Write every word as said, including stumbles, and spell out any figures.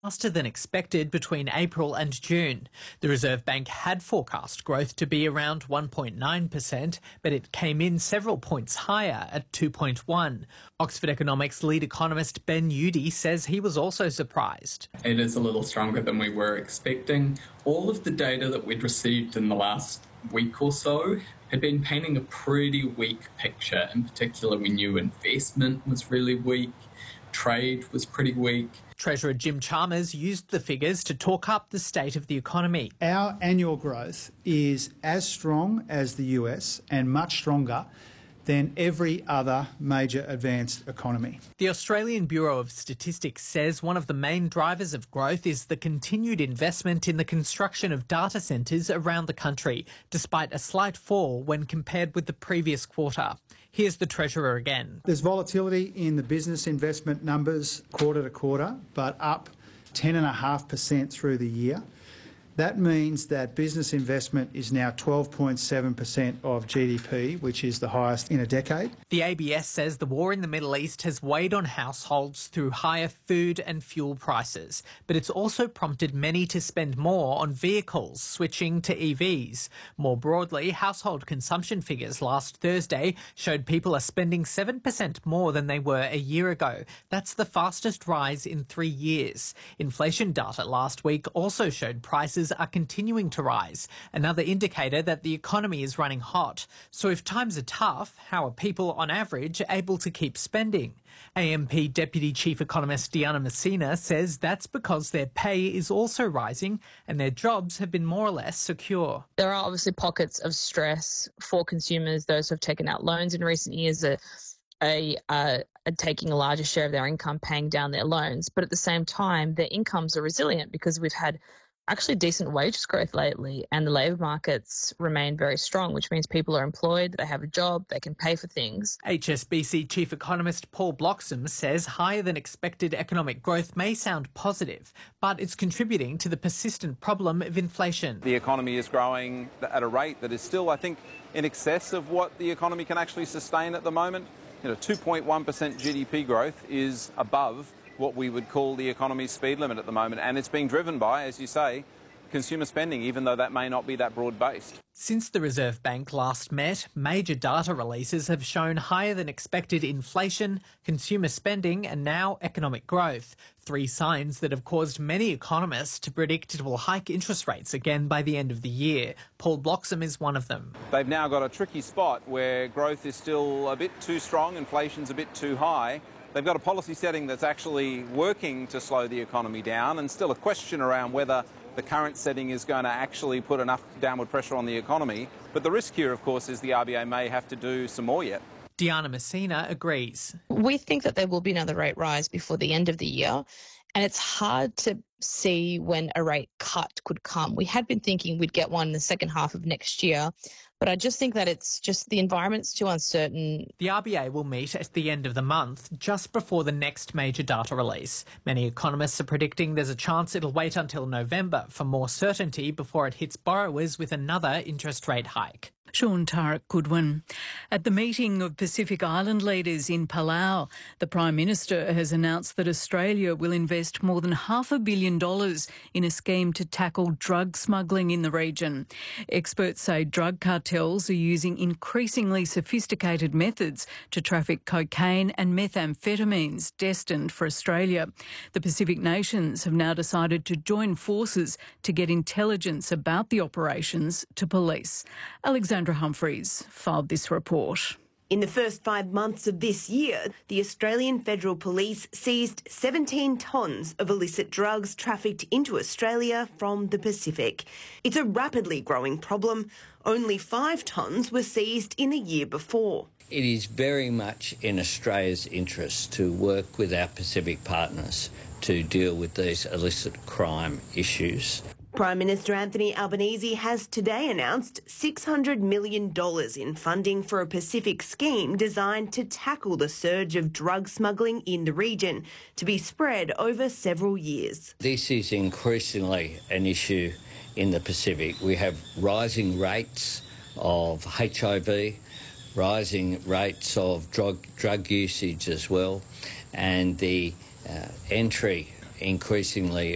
faster than expected between April and June. The Reserve Bank had forecast growth to be around one point nine percent, but it came in several points higher at two point one. Oxford Economics lead economist Ben Udy says he was also surprised. It is a little stronger than we were expecting. All of the data that we'd received in the last week or so had been painting a pretty weak picture. In particular, we knew investment was really weak, trade was pretty weak. Treasurer Jim Chalmers used the figures to talk up the state of the economy. Our annual growth is as strong as the U S and much stronger than every other major advanced economy. The Australian Bureau of Statistics says one of the main drivers of growth is the continued investment in the construction of data centres around the country, despite a slight fall when compared with the previous quarter. Here's the Treasurer again. There's volatility in the business investment numbers quarter to quarter, but up ten point five percent through the year. That means that business investment is now twelve point seven percent of G D P, which is the highest in a decade. The A B S says the war in the Middle East has weighed on households through higher food and fuel prices, but it's also prompted many to spend more on vehicles, switching to E Vs. More broadly, household consumption figures last Thursday showed people are spending seven percent more than they were a year ago. That's the fastest rise in three years. Inflation data last week also showed prices are continuing to rise, another indicator that the economy is running hot. So if times are tough, how are people on average able to keep spending? A M P Deputy Chief Economist Diana Messina says that's because their pay is also rising and their jobs have been more or less secure. There are obviously pockets of stress for consumers. Those who have taken out loans in recent years are, are, are taking a larger share of their income paying down their loans. But at the same time, their incomes are resilient because we've had actually decent wages growth lately and the labour markets remain very strong, which means people are employed, they have a job, they can pay for things. H S B C Chief Economist Paul Bloxham says higher than expected economic growth may sound positive, but it's contributing to the persistent problem of inflation. The economy is growing at a rate that is still, I think, in excess of what the economy can actually sustain at the moment. You know, two point one percent G D P growth is above what we would call the economy's speed limit at the moment, and it's being driven by, as you say, consumer spending, even though that may not be that broad-based. Since the Reserve Bank last met, major data releases have shown higher than expected inflation, consumer spending and now economic growth, three signs that have caused many economists to predict it will hike interest rates again by the end of the year. Paul Bloxham is one of them. They've now got a tricky spot where growth is still a bit too strong, inflation's a bit too high. They've got a policy setting that's actually working to slow the economy down, and still a question around whether the current setting is going to actually put enough downward pressure on the economy. But the risk here, of course, is the R B A may have to do some more yet. Diana Messina agrees. We think that there will be another rate rise before the end of the year, and it's hard to see when a rate cut could come. We had been thinking we'd get one in the second half of next year, but I just think that it's just the environment's too uncertain. The R B A will meet at the end of the month, just before the next major data release. Many economists are predicting there's a chance it'll wait until November for more certainty before it hits borrowers with another interest rate hike. Sean Tarek Goodwin. At the meeting of Pacific Island leaders in Palau, the Prime Minister has announced that Australia will invest more than half a billion dollars in a scheme to tackle drug smuggling in the region. Experts say drug cartels are using increasingly sophisticated methods to traffic cocaine and methamphetamines destined for Australia. The Pacific nations have now decided to join forces to get intelligence about the operations to police. Alexander Humphreys filed this report. In the first five months of this year, the Australian Federal Police seized seventeen tonnes of illicit drugs trafficked into Australia from the Pacific. It's a rapidly growing problem. Only five tonnes were seized in the year before. It is very much in Australia's interest to work with our Pacific partners to deal with these illicit crime issues. Prime Minister Anthony Albanese has today announced six hundred million dollars in funding for a Pacific scheme designed to tackle the surge of drug smuggling in the region, to be spread over several years. This is increasingly an issue in the Pacific. We have rising rates of H I V, rising rates of drug, drug usage as well, and the uh, entry increasingly